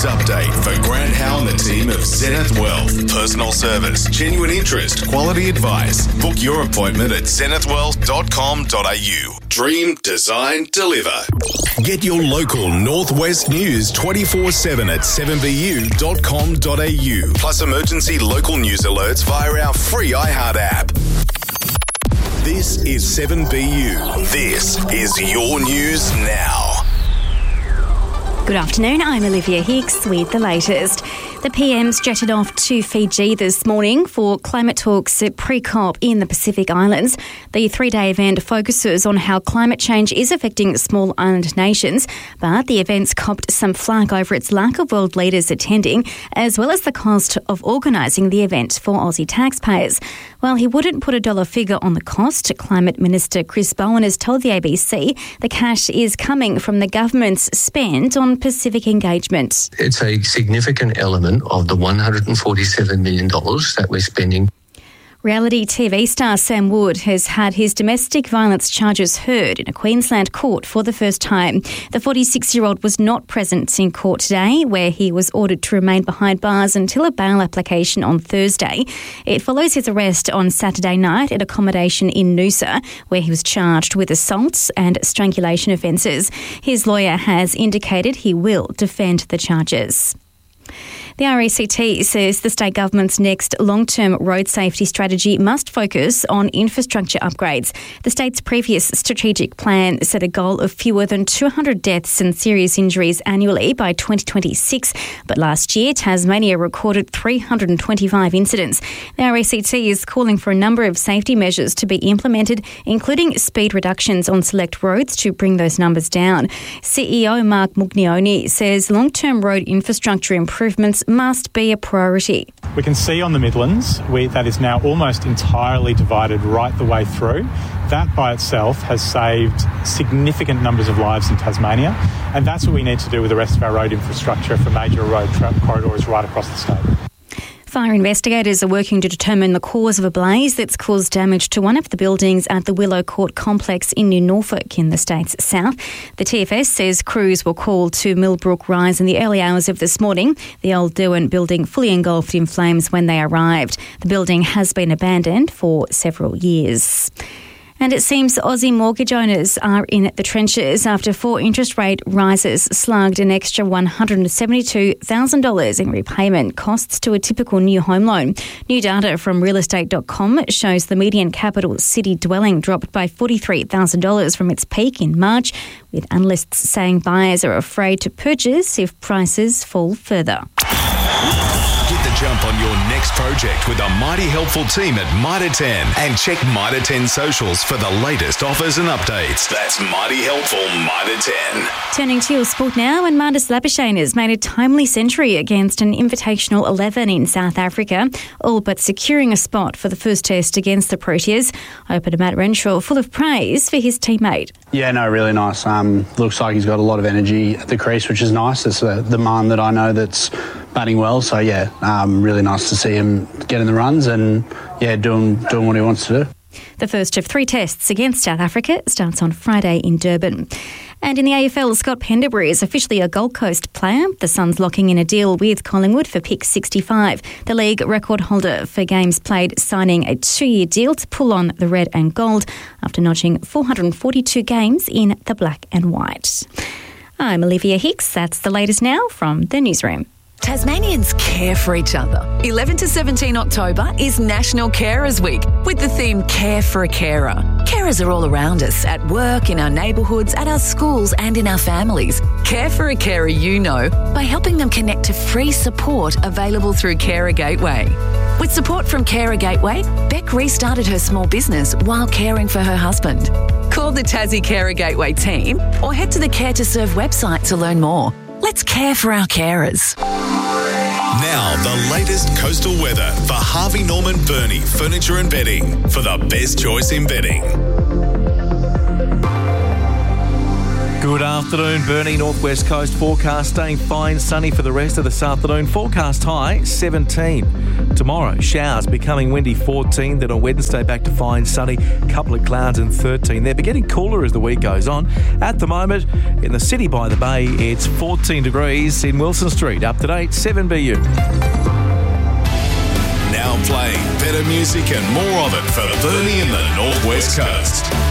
News update for Grant Howe and the team of Zenith Wealth. Personal service, genuine interest, quality advice. Book your appointment at zenithwealth.com.au. Dream, design, deliver. Get your local Northwest news 24/7 at 7bu.com.au. Plus emergency local news alerts via our free iHeart app. This is 7BU. This is your news now. Good afternoon, I'm Olivia Hicks with the latest. The PM's jetted off to Fiji this morning for climate talks at pre-COP in the Pacific Islands. The three-day event focuses on how climate change is affecting small island nations, but the event's copped some flack over its lack of world leaders attending, as well as the cost of organising the event for Aussie taxpayers. While he wouldn't put a dollar figure on the cost, Climate Minister Chris Bowen has told the ABC the cash is coming from the government's spend on Pacific engagement. It's a significant element of the $147 million that we're spending. Reality TV star Sam Wood has had his domestic violence charges heard in a Queensland court for the first time. The 46-year-old was not present in court today, where he was ordered to remain behind bars until a bail application on Thursday. It follows his arrest on Saturday night at accommodation in Noosa, where he was charged with assaults and strangulation offences. His lawyer has indicated he will defend the charges. The RACT says the state government's next long-term road safety strategy must focus on infrastructure upgrades. The state's previous strategic plan set a goal of fewer than 200 deaths and serious injuries annually by 2026, but last year Tasmania recorded 325 incidents. The RACT is calling for a number of safety measures to be implemented, including speed reductions on select roads to bring those numbers down. CEO Mark Mugnioni says long-term road infrastructure improvements must be a priority. We can see on the Midlands that is now almost entirely divided right the way through. That by itself has saved significant numbers of lives in Tasmania, and that's what we need to do with the rest of our road infrastructure for major road corridors right across the state. Fire investigators are working to determine the cause of a blaze that's caused damage to one of the buildings at the Willow Court complex in New Norfolk in the state's south. The TFS says crews were called to Millbrook Rise in the early hours of this morning. The old Derwent building fully engulfed in flames when they arrived. The building has been abandoned for several years. And it seems Aussie mortgage owners are in the trenches after 4 interest rate rises slugged an extra $172,000 in repayment costs to a typical new home loan. New data from realestate.com shows the median capital city dwelling dropped by $43,000 from its peak in March, with analysts saying buyers are afraid to purchase if prices fall further. Get the jump on your next project with a mighty helpful team at Mitre 10 and check Mitre 10 socials for the latest offers and updates. That's mighty helpful Mitre 10. Turning to your sport now, and Marnus Labuschagne has made a timely century against an Invitational 11 in South Africa, all but securing a spot for the first test against the Proteas. Opener Matt Renshaw full of praise for his teammate. Yeah, no, really nice. Looks like he's got a lot of energy at the crease, which is nice. It's the man that I know that's batting well. So, yeah, really nice to see him getting the runs and, yeah, doing what he wants to do. The first of 3 tests against South Africa starts on Friday in Durban. And in the AFL, Scott Penderbury is officially a Gold Coast player. The Suns locking in a deal with Collingwood for pick 65. The league record holder for games played signing a 2-year deal to pull on the red and gold after notching 442 games in the black and white. I'm Olivia Hicks. That's the latest now from the newsroom. Tasmanians care for each other. 11 to 17 October is National Carers Week with the theme Care for a Carer. Carers are all around us, at work, in our neighbourhoods, at our schools and in our families. Care for a carer you know by helping them connect to free support available through Carer Gateway. With support from Carer Gateway, Beck restarted her small business while caring for her husband. Call the Tassie Carer Gateway team or head to the Care to Serve website to learn more. Let's care for our carers. Now, the latest coastal weather for Harvey Norman Burney Furniture and Bedding for the best choice in bedding. Good afternoon, Bernie. Northwest Coast forecast staying fine, sunny for the rest of this afternoon. Forecast high 17. Tomorrow, showers becoming windy 14. Then on Wednesday, back to fine, sunny, couple of clouds and 13. They're getting cooler as the week goes on. At the moment, in the city by the bay, it's 14 degrees in Wilson Street. Up to date, 7BU. Now playing better music and more of it for Bernie and the Northwest Coast.